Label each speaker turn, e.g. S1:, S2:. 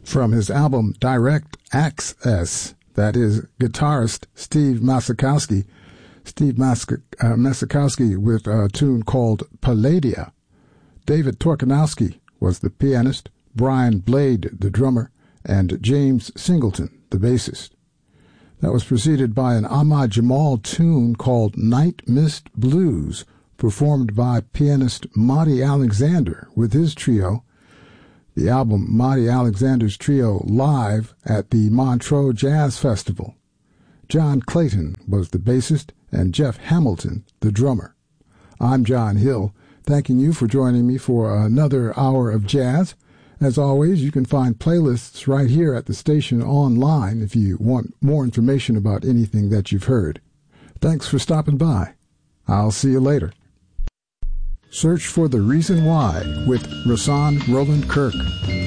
S1: From his album Direct Access, that is guitarist Steve Masakowski. Steve Masakowski with a tune called Palladia. David Torkanowski was the pianist, Brian Blade the drummer, and James Singleton the bassist. That was preceded by an Ahmad Jamal tune called Night Mist Blues, performed by pianist Monty Alexander with his trio. The album Monty Alexander's Trio live at the Montreux Jazz Festival. John Clayton was the bassist and Jeff Hamilton the drummer. I'm John Hill, thanking you for joining me for another hour of jazz. As always, you can find playlists right here at the station online if you want more information about anything that you've heard. Thanks for stopping by. I'll see you later. Search for The Reason Why with Rahsaan Roland Kirk.